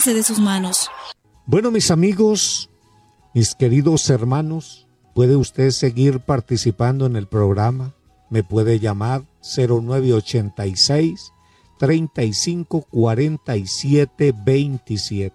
escaparse de sus manos. Bueno, mis amigos, mis queridos hermanos, puede usted seguir participando en el programa. Me puede llamar 0986 35 47 27.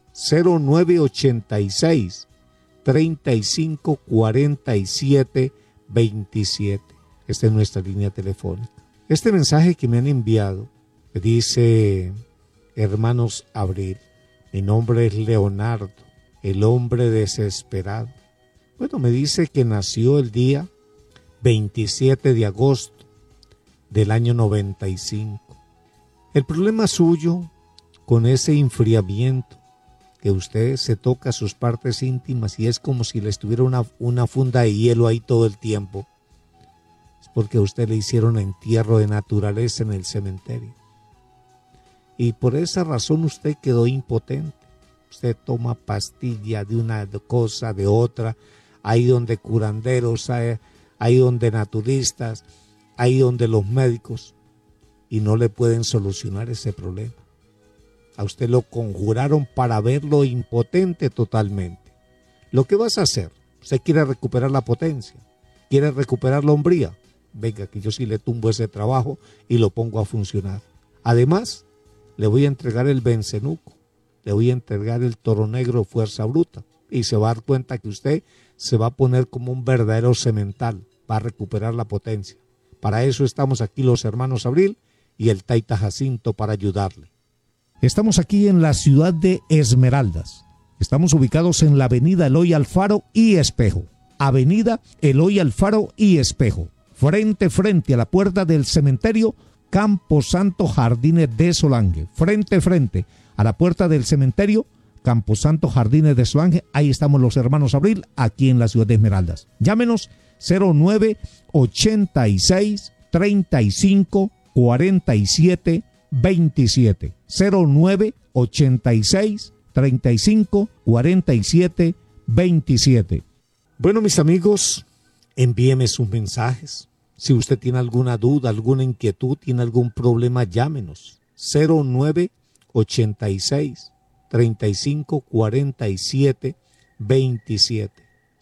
0986 35 47 27. Esta es nuestra línea telefónica. Este mensaje que me han enviado dice: hermanos Abril, mi nombre es Leonardo, el hombre desesperado. Bueno, me dice que nació el día 27 de agosto del año 95. El problema suyo con ese enfriamiento, que usted se toca sus partes íntimas y es como si le estuviera una funda de hielo ahí todo el tiempo, es porque a usted le hicieron entierro de naturaleza en el cementerio. Y por esa razón usted quedó impotente. Usted toma pastilla de una cosa, de otra, ahí donde curanderos, ahí donde naturistas, ahí donde los médicos, y no le pueden solucionar ese problema. A usted lo conjuraron para verlo impotente totalmente. ¿Lo que vas a hacer? Usted quiere recuperar la potencia, quiere recuperar la hombría. Venga, que yo sí le tumbo ese trabajo y lo pongo a funcionar. Además, le voy a entregar el bencenuco, le voy a entregar el toro negro fuerza bruta, y se va a dar cuenta que usted se va a poner como un verdadero semental, va a recuperar la potencia. Para eso estamos aquí los hermanos Abril y el Taita Jacinto para ayudarle. Estamos aquí en la ciudad de Esmeraldas. Estamos ubicados en la avenida Eloy Alfaro y Espejo. Avenida Eloy Alfaro y Espejo. Frente a la puerta del cementerio Camposanto Jardines de Solange. Frente a la puerta del cementerio Camposanto Jardines de Solange. Ahí estamos los hermanos Abril, aquí en la ciudad de Esmeraldas. Llámenos 0986 35 47 27. 0986 35 47 27. Bueno, mis amigos, envíeme sus mensajes. Si usted tiene alguna duda, alguna inquietud, tiene algún problema, llámenos. 0986 35 47 27.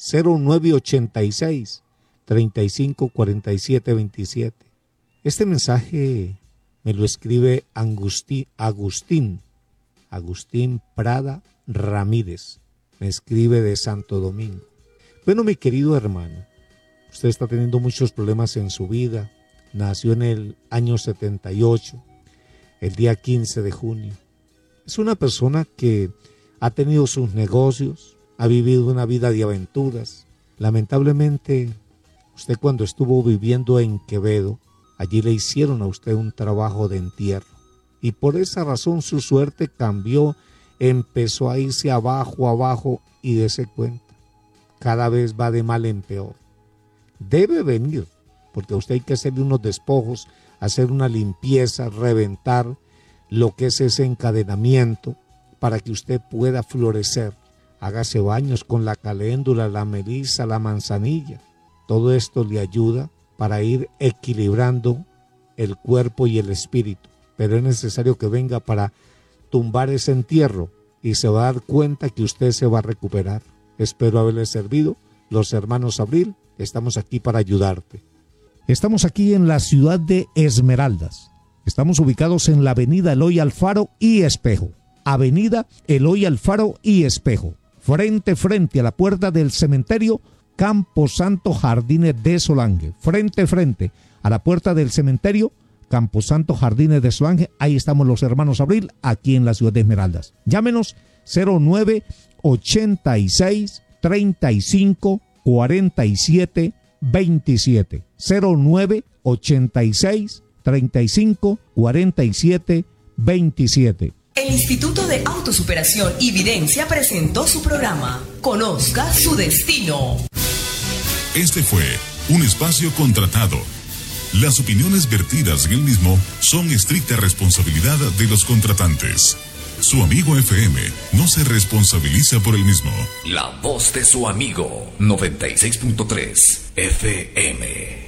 0986 35 47 27. Este mensaje me lo escribe Agustín Prada Ramírez. Me escribe de Santo Domingo. Bueno, mi querido hermano, usted está teniendo muchos problemas en su vida. Nació en el año 78, el día 15 de junio. Es una persona que ha tenido sus negocios, ha vivido una vida de aventuras. Lamentablemente, usted cuando estuvo viviendo en Quevedo, allí le hicieron a usted un trabajo de entierro. Y por esa razón su suerte cambió, empezó a irse abajo y dése cuenta. Cada vez va de mal en peor. Debe venir, porque a usted hay que hacerle unos despojos, hacer una limpieza, reventar lo que es ese encadenamiento para que usted pueda florecer. Hágase baños con la caléndula, la melisa, la manzanilla. Todo esto le ayuda para ir equilibrando el cuerpo y el espíritu. Pero es necesario que venga para tumbar ese entierro y se va a dar cuenta que usted se va a recuperar. Espero haberle servido. Los hermanos Abril, estamos aquí para ayudarte. Estamos aquí en la ciudad de Esmeraldas. Estamos ubicados en la avenida Eloy Alfaro y Espejo. Avenida Eloy Alfaro y Espejo. Frente a la puerta del cementerio Camposanto Jardines de Solange. Frente a la puerta del cementerio Camposanto Jardines de Solange. Ahí estamos los hermanos Abril, aquí en la ciudad de Esmeraldas. Llámenos 0986 35 47 27. 0986 35 47 27. El Instituto de Autosuperación y Videncia presentó su programa Conozca su Destino. Este fue un espacio contratado. Las opiniones vertidas en el mismo son estricta responsabilidad de los contratantes. Su amigo FM no se responsabiliza por el mismo. La voz de su amigo 96.3 FM.